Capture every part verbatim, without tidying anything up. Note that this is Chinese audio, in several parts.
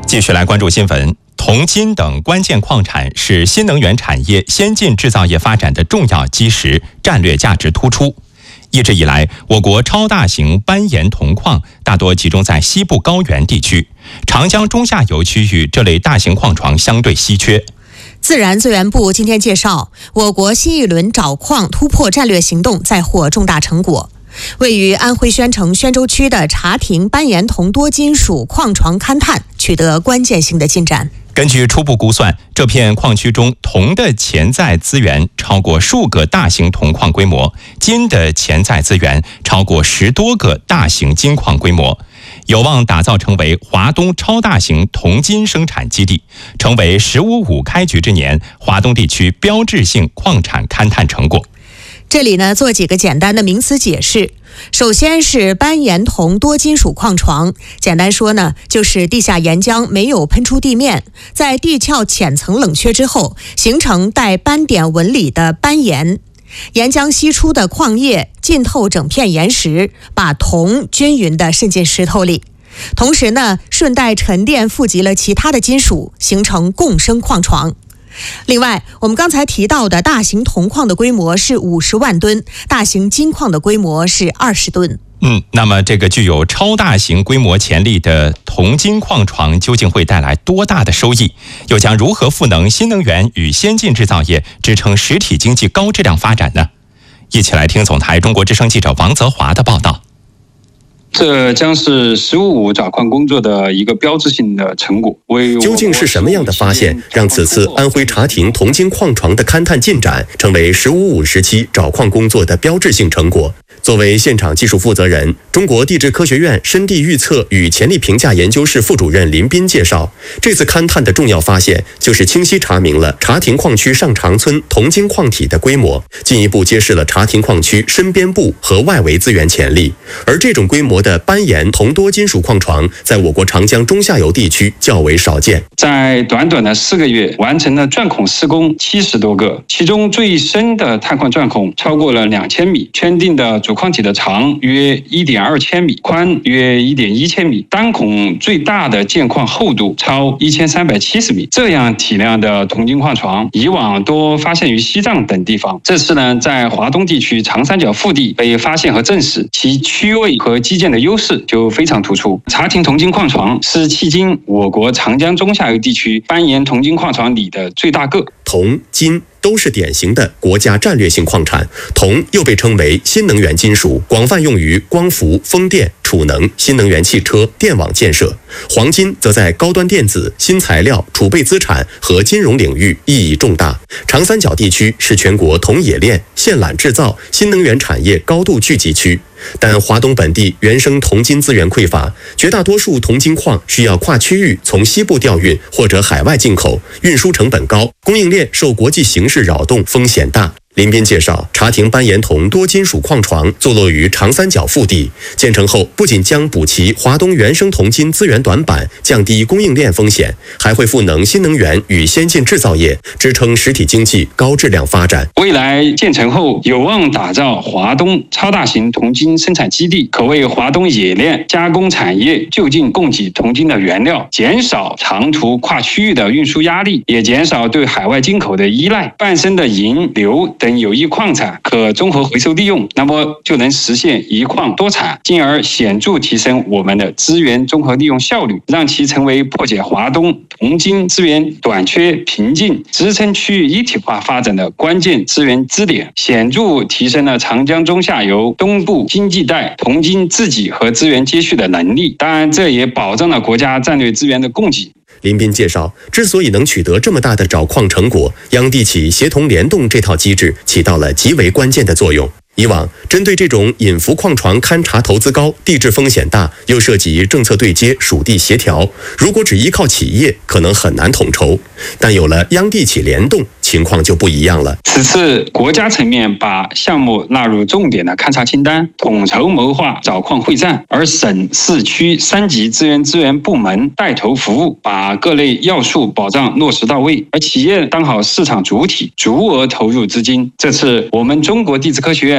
继续来关注新闻。铜、金等关键矿产是新能源产业先进制造业发展的重要基石，战略价值突出。一直以来，我国超大型斑岩铜矿大多集中在西部高原地区，长江中下游区域这类大型矿床相对稀缺。 自然资源部今天介绍，我国新一轮找矿突破战略行动再获重大成果。位于安徽宣城宣州区的茶亭斑岩铜多金属矿床勘探取得关键性的进展。 根据初步估算，这片矿区中铜的潜在资源超过数个大型铜矿规模，金的潜在资源超过十多个大型金矿规模，有望打造成为华东超大型铜金生产基地，成为“十五五”开局之年华东地区标志性矿产勘探成果。 这里呢，做几个简单的名词解释。首先是斑岩铜多金属矿床，简单说呢，就是地下岩浆没有喷出地面，在地壳浅层冷却之后，形成带斑点纹理的斑岩。岩浆析出的矿液浸透整片岩石，把铜均匀地渗进石头里，同时呢，顺带沉淀富集了其他的金属，形成共生矿床。另外，我们刚才提到的大型铜矿的规模是五十万吨，大型金矿的规模是二十吨。 嗯，那么这个具有超大型规模潜力的铜金矿床究竟会带来多大的收益？又将如何赋能新能源与先进制造业，支撑实体经济高质量发展呢？一起来听总台中国之声记者王泽华的报道。 这将是“十五五”找矿工作的一个标志性的成果。 究竟是什么样的发现，让此次安徽茶亭铜金矿床的勘探进展成为“十五五”时期找矿工作的标志性成果？作为现场技术负责人，中国地质科学院深地预测与潜力评价研究室副主任林斌介绍，这次勘探的重要发现就是清晰查明了茶亭矿区上长村铜金矿体的规模，进一步揭示了茶亭矿区深边部和外围资源潜力。而这种规模的斑岩铜多金属矿床在我国长江中下游地区较为少见。 在短短的四个月完成了钻孔施工七十多个，其中最深的探矿钻孔超过了两千米，圈定的主矿体的长约一点二千米，宽约一点一千米，单孔最大的建矿厚度超一千三百七十米。这样体量的铜金矿床以往多发现于西藏等地方，这次呢在华东地区长三角腹地被发现和证实，其区位和基建的优势就非常突出。茶亭铜金矿床是迄今我国长江中下游地区斑岩铜金矿床里的最大个。 铜、金都是典型的国家战略性矿产，铜又被称为新能源金属，广泛用于光伏、风电、储能、新能源汽车、电网建设。黄金则在高端电子、新材料、储备资产和金融领域意义重大。长三角地区是全国铜冶炼、线缆制造、新能源产业高度聚集区。但华东本地原生铜金资源匮乏，绝大多数铜金矿需要跨区域从西部调运或者海外进口，运输成本高，供应链受国际形势扰动，风险大。林斌介绍，茶亭斑岩铜多金属矿床坐落于长三角腹地，建成后不仅将补齐华东原生铜金资源短板，降低供应链风险，还会赋能新能源与先进制造业，支撑实体经济高质量发展。 未来建成后有望打造华东超大型铜金生产基地，可为华东冶炼加工产业就近供给铜金的原料，减少长途跨区域的运输压力，也减少对海外进口的依赖。伴生的银、硫等有益矿产可综合回收利用，那么就能实现一矿多产，进而显著提升我们的资源综合利用效率，让其成为破解华东铜金资源短缺瓶颈、支撑区域一体化发展的关键资源支点，显著提升了长江中下游东部经济带铜金自给和资源接续的能力。当然，这也保障了国家战略资源的供给。 林斌介绍，之所以能取得这么大的找矿成果，央地企协同联动这套机制起到了极为关键的作用。以往针对这种隐伏矿床勘查投资高、地质风险大，又涉及政策对接、属地协调，如果只依靠企业，可能很难统筹。但有了央地企联动，情况就不一样了。 此次国家层面把项目纳入重点的勘查清单，统筹谋划找矿会战，而省市区三级资源资源部门带头服务，把各类要素保障落实到位，而企业当好市场主体，足额投入资金。这次我们中国地质科学院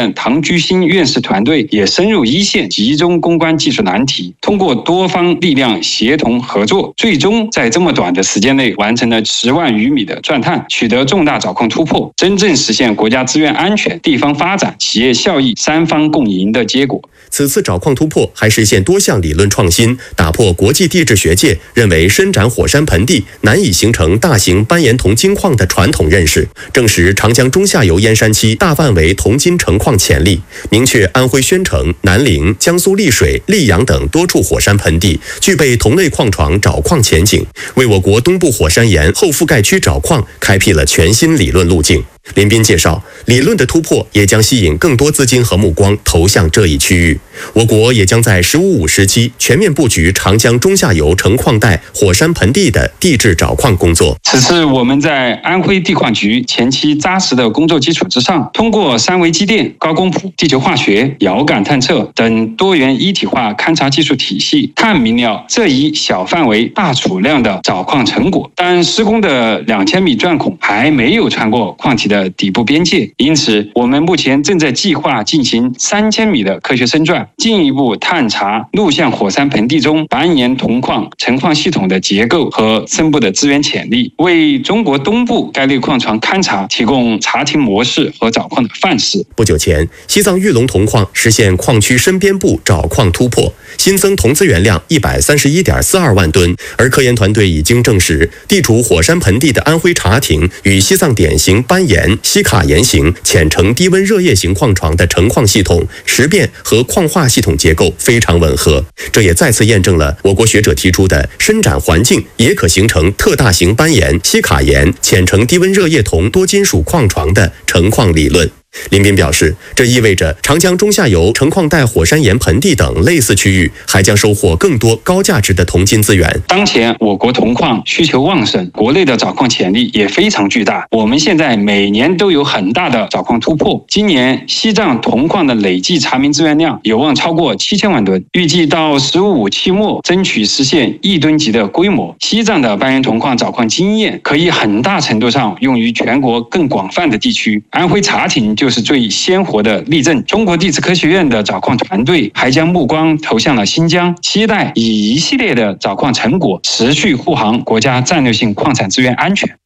院唐居新院士团队也深入一线，集中攻关技术难题，通过多方力量协同合作，最终在这么短的时间内完成了十万余米的钻探，取得重大找矿突破，真正实现国家资源安全、地方发展、企业效益三方共赢的结果。 此次找矿突破还实现多项理论创新，打破国际地质学界认为伸展火山盆地难以形成大型斑岩铜金矿的传统认识，证实长江中下游燕山期大范围铜金成矿潜力，明确安徽宣城、南陵、江苏丽水、溧阳等多处火山盆地具备铜类矿床找矿前景，为我国东部火山岩后覆盖区找矿开辟了全新理论路径。林斌介绍，理论的突破也将吸引更多资金和目光投向这一区域。我国也将在“十五五”时期全面布局长江中下游成矿带火山盆地的地质找矿工作。 此次我们在安徽地矿局前期扎实的工作基础之上，通过三维机电、高光谱、地球化学、遥感探测等多元一体化勘察技术体系，探明了这一小范围大储量的找矿成果。但施工的两千米钻孔还没有穿过矿体的底部边界，因此我们目前正在计划进行三千米的科学深钻，进一步探查陆相火山盆地中斑岩铜矿成矿系统的结构和深部的资源潜力，为中国东部该类矿床勘察提供查停模式和找矿的范式。 不久前，西藏玉龙铜矿实现矿区深边部找矿突破，新增铜资源量一百三十一点四二万吨，而科研团队已经证实，地处火山盆地的安徽查亭与西藏典型斑岩、西卡岩型浅层低温热液型矿床的成矿系统、实变和矿化系统结构非常吻合，这也再次验证了我国学者提出的伸展环境也可形成特大型斑岩、西卡岩、浅层低温热液铜多金属矿床的成矿理论。林斌表示，这意味着长江中下游成矿带火山岩盆地等类似区域还将收获更多高价值的铜金资源。 当前我国铜矿需求旺盛，国内的找矿潜力也非常巨大，我们现在每年都有很大的找矿突破。今年西藏铜矿的累计查明资源量有望超过七千万吨，预计到十五五期末争取实现亿吨级的规模。西藏的斑岩铜矿找矿经验可以很大程度上用于全国更广泛的地区，安徽查亭就是最鲜活的例证。中国地质科学院的找矿团队还将目光投向了新疆，期待以一系列的找矿成果持续护航国家战略性矿产资源安全。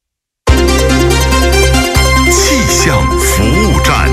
气象服务站，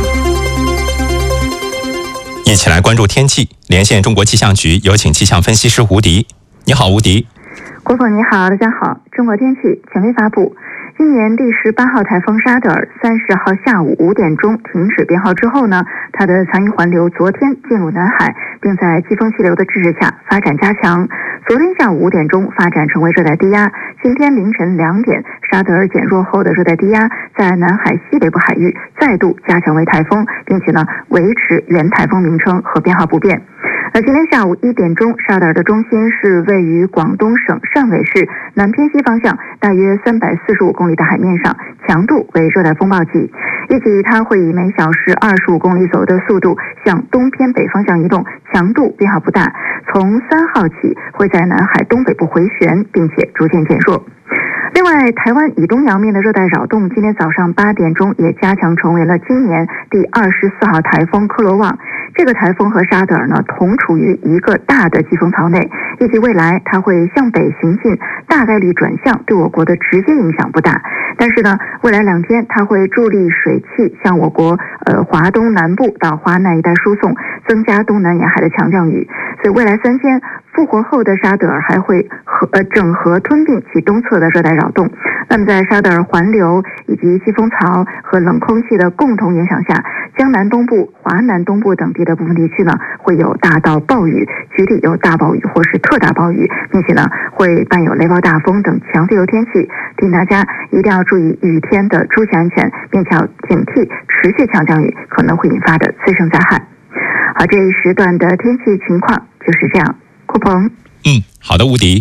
一起来关注天气。连线中国气象局，有请气象分析师吴迪。你好，吴迪。 郭总你好，大家好。中国天气权威发布。今年第十八号台风沙德尔三十号下午五点钟停止编号之后呢，它的残余环流昨天进入南海，并在季风气流的支持下发展加强。昨天下午五点钟发展成为热带低压，今天凌晨两点，沙德尔减弱后的热带低压在南海西北部海域再度加强为台风，并且呢维持原台风名称和编号不变。而今天下午一点钟，沙德尔的中心是位于广东省汕尾市南偏西方向大约三百四十五公里的海面上，强度为热带风暴级。预计它会以每小时二十五公里左右的速度向东偏北方向移动，强度变化不大。从三号起会在南海东北部回旋，并且逐渐减弱。另外，台湾以东洋面的热带扰动今天早上八点钟也加强成为了今年第二十四号台风科罗旺。这个台风和沙德尔呢同处于一个大的季风槽内，预计未来它会向北行进，大概率转向，对我国的直接影响不大。但是呢，未来两天它会助力水汽向我国呃华东南部到华南一带输送，增加东南沿海的强降雨。所以未来三天复活后的沙德尔还会和呃整合吞并其东侧的热带扰动。那么在沙德尔环流以及季风槽和冷空气的共同影响下，江南东部、华南东部等地的部分地区呢会有大到暴雨，局里有大暴雨或是特大暴雨，并且呢会伴有雷暴大风等强对流天气。提醒大家一定要注意雨天的出行安全，并且要警惕持续强降雨可能会引发的催生灾害。好，这一时段的天气情况就是这样。顾鹏， 嗯，好的，吴迪。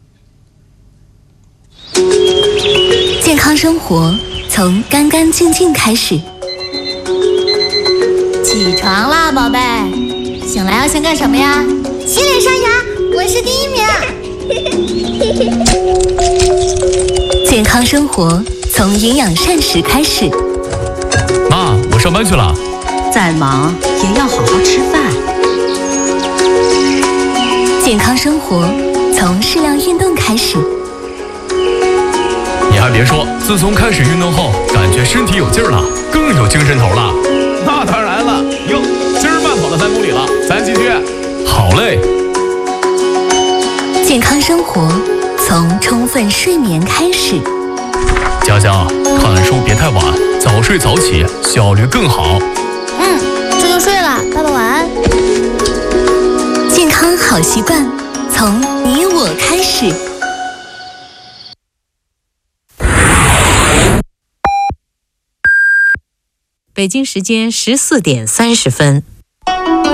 健康生活从干干净净开始。 起床啦，宝贝！醒来要先干什么呀？ 洗脸刷牙，我是第一名。 健康生活从营养膳食开始。 妈，我上班去了。 再忙也要好好吃饭。 健康生活从适量运动开始。 你还别说，自从开始运动后，感觉身体有劲儿了，更有精神头了。 那当然了，哟，今儿慢跑到三公里了，咱继续。 好嘞。 健康生活从充分睡眠开始。 佳佳，看书别太晚，早睡早起，效率更好。 嗯，这就睡了，爸爸晚安。 健康好习惯从你我开始。 北京时间十四点三十分。